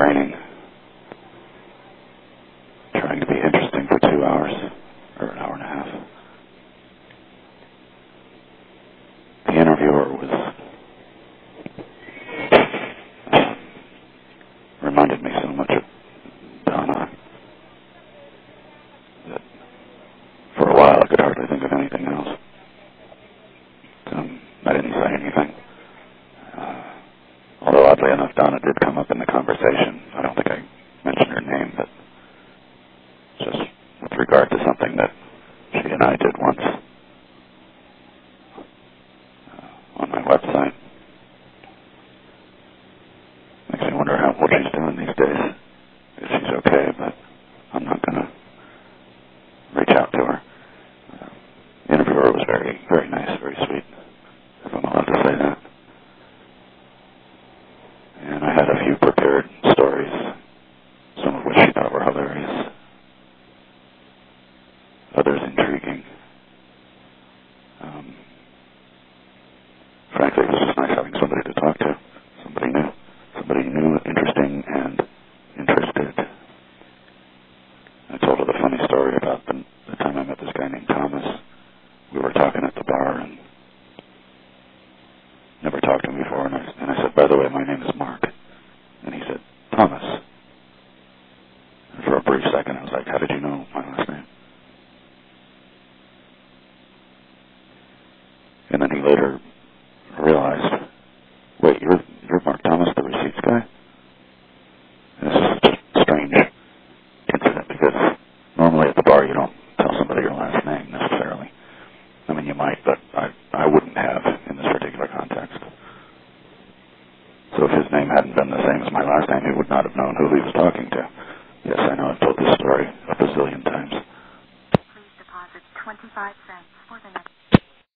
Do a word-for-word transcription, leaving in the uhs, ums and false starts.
raining, trying to be interesting for two hours, or an hour and a half. The interviewer was, uh, reminded me so much of Donna that for a while I could hardly think of anything else. Um, I didn't say anything. Uh, although oddly enough, Donna did come up in the conversation. I don't think I mentioned her name, but just with regard to something that she and I did once uh, on my website. Makes me wonder how what she's doing these days. If she's okay, but I'm not going to reach out to her. Uh, the interviewer was very, very nice, very sweet, if I'm allowed to say that. And I had a few prepared stories, some of which she thought were hilarious, others intriguing. Um, frankly, it was just nice having somebody to talk to, somebody new, somebody new, interesting, and interested. I told her the funny story about the, the time I met this guy named Thomas. We were talking at the bar and never talked to him before, and I, and I said, by the way, my name is Mark. And he said, Thomas. And for a brief second, I was like, how did you know my last name? And then he later realized, wait, you're you're Mark Thomas, the receipts guy? And this is just a strange incident because normally at the bar you don't tell somebody your last name necessarily. I mean, you might, but I, I wouldn't have in this particular context. So if his name hadn't been the same as my last name, he would not have known who he was talking to. Yes, I know.